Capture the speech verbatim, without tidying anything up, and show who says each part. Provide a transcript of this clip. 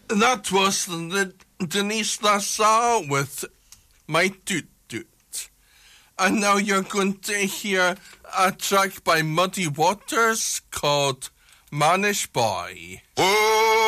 Speaker 1: That was the Denise LaSalle with My Toot Toot. And now you're going to hear a track by Muddy Waters called Mannish Boy. Oh!